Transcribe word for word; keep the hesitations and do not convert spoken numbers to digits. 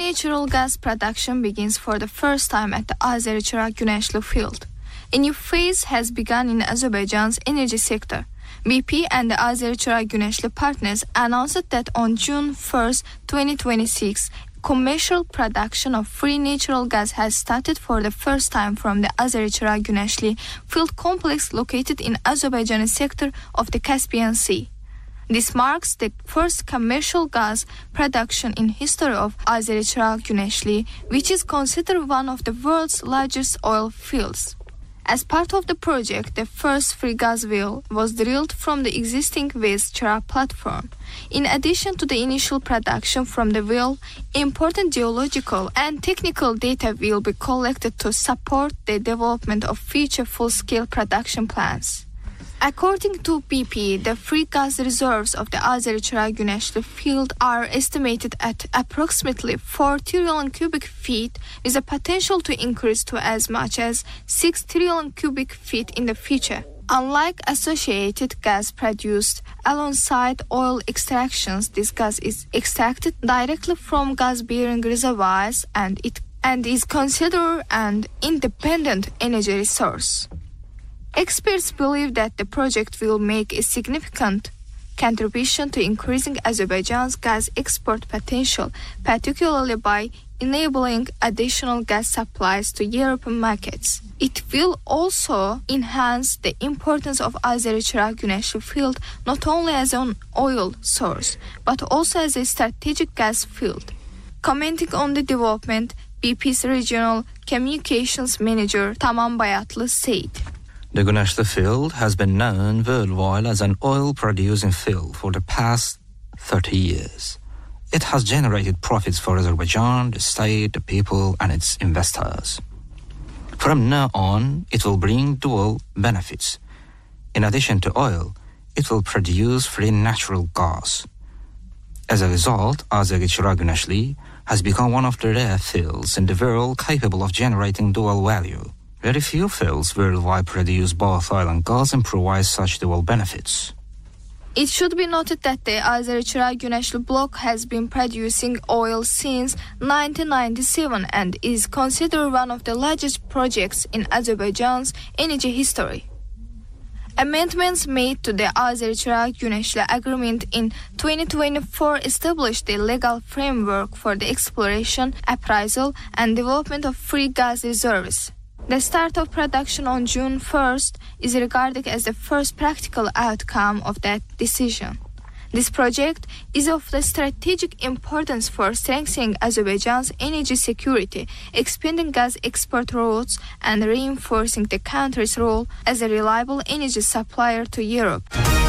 natural gas production begins for the first time at the Azeri-Chirag Güneşli field. A new phase has begun in Azerbaijan's energy sector. B P and the Azeri-Chirag Güneşli partners announced that on June first, twenty twenty-six, commercial production of free natural gas has started for the first time from the Azeri-Chirag Güneşli field complex located in Azerbaijani sector of the Caspian Sea. This marks the first commercial gas production in history of Azeri-Chirag Güneşli, which is considered one of the world's largest oil fields. As part of the project, the first free gas well was drilled from the existing West Chirag platform. In addition to the initial production from the well, important geological and technical data will be collected to support the development of future full-scale production plans. According to B P, the free gas reserves of the Azeri-Chirag Güneşli field are estimated at approximately four trillion cubic feet, with a potential to increase to as much as six trillion cubic feet in the future. Unlike associated gas produced alongside oil extractions, this gas is extracted directly from gas-bearing reservoirs and it and is considered an independent energy resource. Experts believe that the project will make a significant contribution to increasing Azerbaijan's gas export potential, particularly by enabling additional gas supplies to European markets. It will also enhance the importance of Azeri-Chirag Güneşli field not only as an oil source, but also as a strategic gas field. Commenting on the development, B P's regional communications manager Tamam Bayatlı said, "The Güneşli field has been known worldwide as an oil-producing field for the past thirty years. It has generated profits for Azerbaijan, the state, the people, and its investors. From now on, it will bring dual benefits. In addition to oil, it will produce free natural gas. As a result, Azeri-Chirag Güneşli has become one of the rare fields in the world capable of generating dual value. Very few fields worldwide produce both oil and gas and provide such dual benefits." It should be noted that the Azeri-Chirag Güneşli block has been producing oil since nineteen ninety-seven and is considered one of the largest projects in Azerbaijan's energy history. Amendments made to the Azeri-Chirag Güneşli agreement in twenty twenty-four established the legal framework for the exploration, appraisal, and development of free gas reserves. The start of production on June first is regarded as the first practical outcome of that decision. This project is of the strategic importance for strengthening Azerbaijan's energy security, expanding gas export routes, and reinforcing the country's role as a reliable energy supplier to Europe.